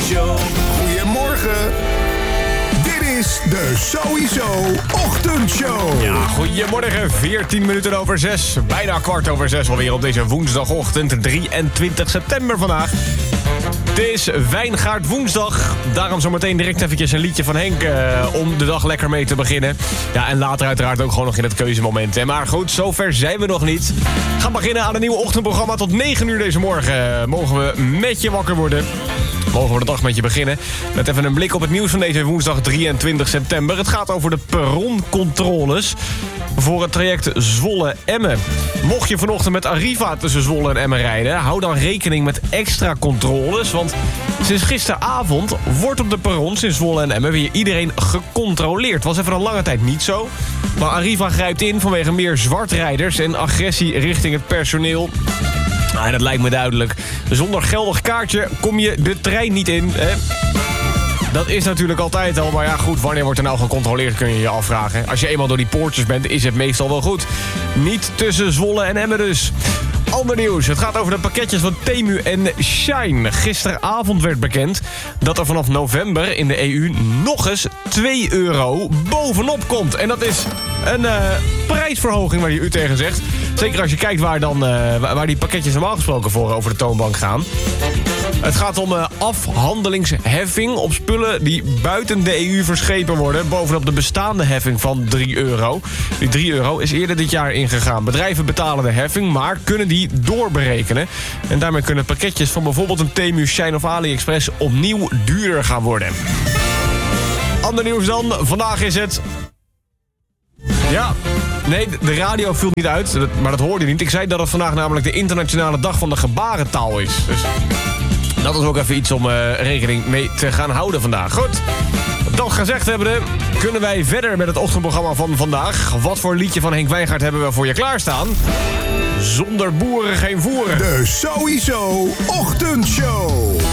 Show. Goedemorgen. Dit is de Sowieso Ochtendshow. Ja, goedemorgen, 14 minuten over 6. Bijna 6:15 alweer op deze woensdagochtend, 23 september vandaag. Het is Wijngaard woensdag. Daarom zometeen direct eventjes een liedje van Henk om de dag lekker mee te beginnen. Ja, en later uiteraard ook gewoon nog in het keuzemoment. Hè. Maar goed, zover zijn we nog niet. We gaan beginnen aan een nieuw ochtendprogramma. Tot 9 uur deze morgen mogen we met je wakker worden. Mogen we de dag met je beginnen. Met even een blik op het nieuws van deze woensdag 23 september. Het gaat over de perroncontroles voor het traject Zwolle-Emmen. Mocht je vanochtend met Arriva tussen Zwolle en Emmen rijden, hou dan rekening met extra controles. Want sinds gisteravond wordt op de perrons in Zwolle en Emmen weer iedereen gecontroleerd. Was even een lange tijd niet zo. Maar Arriva grijpt in vanwege meer zwartrijders en agressie richting het personeel. En dat lijkt me duidelijk. Zonder geldig kaartje kom je de trein niet in. Hè? Dat is natuurlijk altijd al. Maar ja, goed, wanneer wordt er nou gecontroleerd, kun je je afvragen. Als je eenmaal door die poortjes bent, is het meestal wel goed. Niet tussen Zwolle en Emmen dus. Ander nieuws. Het gaat over de pakketjes van Temu en Shein. Gisteravond werd bekend dat er vanaf november in de EU nog eens €2 bovenop komt. En dat is een prijsverhoging waar je u tegen zegt. Zeker als je kijkt waar die pakketjes normaal gesproken voor over de toonbank gaan. Het gaat om afhandelingsheffing op spullen die buiten de EU verschepen worden, bovenop de bestaande heffing van €3. Die €3 is eerder dit jaar ingegaan. Bedrijven betalen de heffing, maar kunnen die doorberekenen. En daarmee kunnen pakketjes van bijvoorbeeld een Temu, Shein of AliExpress opnieuw duurder gaan worden. Ander nieuws dan. Vandaag is het... Ja, nee, de radio viel niet uit, maar dat hoorde je niet. Ik zei dat het vandaag namelijk de internationale dag van de gebarentaal is. Dus dat is ook even iets om rekening mee te gaan houden vandaag. Goed, dat gezegd hebbende, kunnen wij verder met het ochtendprogramma van vandaag. Wat voor liedje van Henk Wijngaard hebben we voor je klaarstaan? Zonder boeren geen voeren. De Sowieso Ochtendshow.